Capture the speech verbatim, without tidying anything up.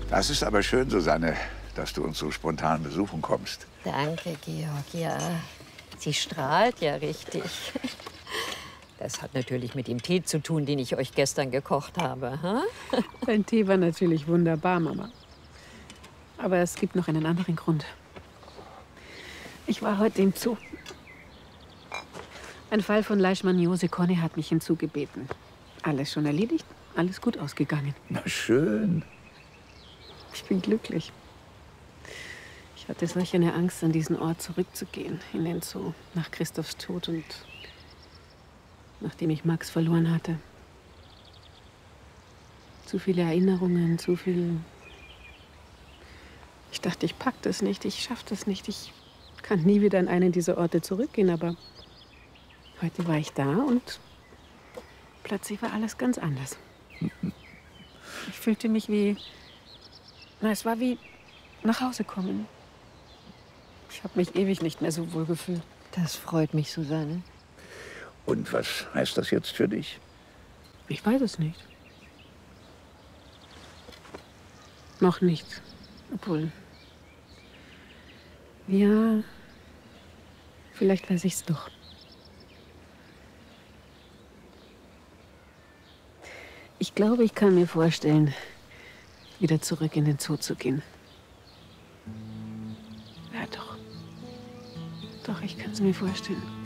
Das ist aber schön, Susanne, dass du uns so spontan besuchen kommst. Danke, Georg. Ja, sie strahlt ja richtig. Das hat natürlich mit dem Tee zu tun, den ich euch gestern gekocht habe. Hm? Dein Tee war natürlich wunderbar, Mama. Aber es gibt noch einen anderen Grund. Ich war heute im Zoo. Ein Fall von Leishmaniose Conny hat mich hinzugebeten. Alles schon erledigt, alles gut ausgegangen. Na schön. Ich bin glücklich. Ich hatte solch eine Angst, an diesen Ort zurückzugehen, in den Zoo, nach Christophs Tod und nachdem ich Max verloren hatte. Zu viele Erinnerungen, zu viel... Ich dachte, ich pack das nicht, ich schaff das nicht. Ich kann nie wieder an einen dieser Orte zurückgehen, aber heute war ich da und plötzlich war alles ganz anders. Ich fühlte mich wie... Na, es war wie nach Hause kommen. Ich habe mich ewig nicht mehr so wohl gefühlt. Das freut mich, Susanne. Und was heißt das jetzt für dich? Ich weiß es nicht. Noch nicht. Obwohl... Ja... Vielleicht weiß ich's doch. Ich glaube, ich kann mir vorstellen, wieder zurück in den Zoo zu gehen. Ja, doch. Doch, ich kann es mir vorstellen.